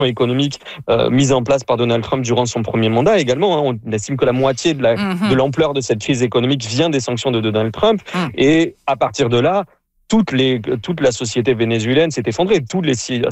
économiques mises en place par Donald Trump durant son premier mandat. Également, on estime que la moitié de l'ampleur de cette crise économique vient des sanctions de Donald Trump. Et à partir de là, toute la société vénézuélienne s'est effondrée. Tous les